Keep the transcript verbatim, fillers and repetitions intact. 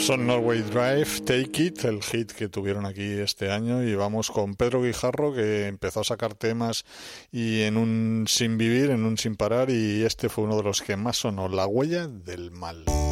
Son Norway Drive, Take It, el hit que tuvieron aquí este año, y vamos con Pedro Guijarro, que empezó a sacar temas y en un sin vivir, en un sin parar, y este fue uno de los que más sonó, La huella del mal.